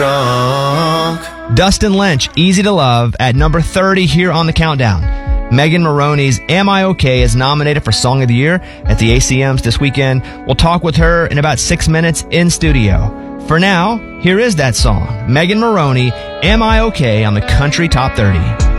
trunk. Dustin Lynch, Easy to Love, at number 30 here on the countdown. Megan Moroney's Am I Okay is nominated for Song of the Year at the ACMs this weekend. We'll talk with her in about 6 minutes in studio. For now, here is that song. Megan Moroney, Am I Okay, on the Country Top 30.